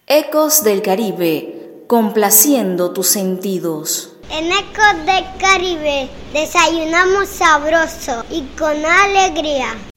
Ecos del Caribe, complaciendo tus sentidos. En Ecos del Caribe desayunamos sabroso y con alegría.